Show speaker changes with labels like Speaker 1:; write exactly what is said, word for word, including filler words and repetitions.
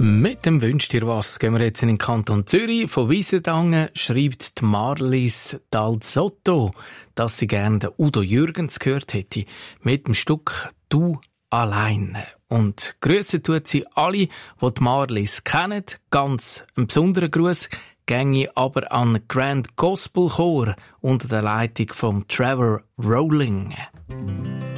Speaker 1: Mit dem «Wünsch dir was» gehen wir jetzt in den Kanton Zürich. Von Wiesendangen schreibt die Marlies Dalzotto, dass sie gerne den Udo Jürgens gehört hätte mit dem Stück «Du alleine». Und grüßen tut sie alle, die die Marlies kennen. Ganz einen besonderen Gruß ginge aber an Grand Gospel Chor unter der Leitung von Trevor Rowling.